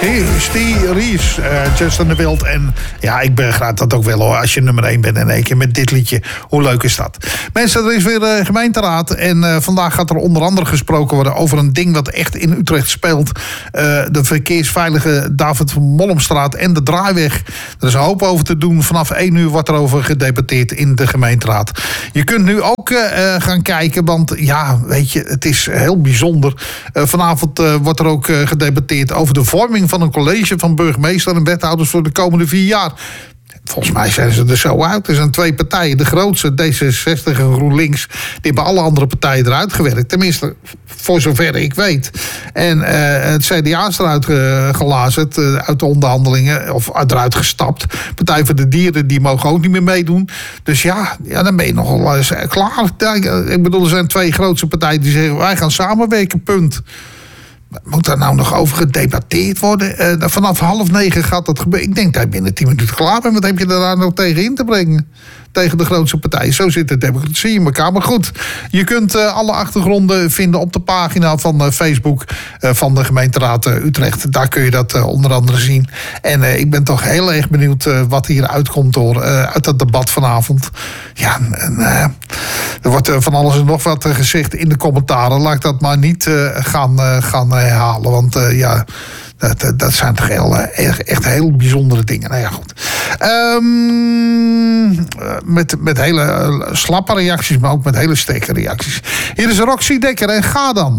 Hysterisch, Justin de Wild. En ja, ik begrijp dat ook wel hoor. Als je nummer 1 bent in één keer met dit liedje. Hoe leuk is dat? Mensen, er is weer gemeenteraad. En vandaag gaat er onder andere gesproken worden over een ding wat echt in Utrecht speelt. De verkeersveilige David van Mollomstraat en de Draaiweg. Er is een hoop over te doen. Vanaf 1 uur wordt er over gedebatteerd in de gemeenteraad. Je kunt nu ook gaan kijken, want ja, weet je, het is heel bijzonder. Vanavond wordt er ook gedebatteerd over de vorming van een college van burgemeester en wethouders voor de komende 4 jaar. Volgens mij zijn ze er zo uit. Er zijn 2 partijen. De grootste, D66 en GroenLinks. Die hebben alle andere partijen eruit gewerkt. Tenminste, voor zover ik weet. En het CDA is eruit gelazerd uit de onderhandelingen. Of eruit gestapt. Partij voor de Dieren, die mogen ook niet meer meedoen. Dus ja, dan ben je nogal eens klaar. Ik bedoel, er zijn 2 grootste partijen die zeggen, wij gaan samenwerken, punt. Moet daar nou nog over gedebatteerd worden? Vanaf 8:30 gaat dat gebeuren. Ik denk dat je binnen 10 minuten klaar bent. Wat heb je daar nou tegen in te brengen? Tegen de grootste partij. Zo zit de democratie in elkaar. Maar goed, je kunt alle achtergronden vinden op de pagina van Facebook van de gemeenteraad Utrecht. Daar kun je dat onder andere zien. En ik ben toch heel erg benieuwd wat hier uitkomt uit dat debat vanavond. Ja, er wordt van alles en nog wat gezegd in de commentaren. Laat ik dat maar niet gaan herhalen. Want ja, dat zijn toch echt heel bijzondere dingen. Nou ja, goed. Met hele slappe reacties, maar ook met hele sterke reacties. Hier is Roxy Dekker en Ga dan.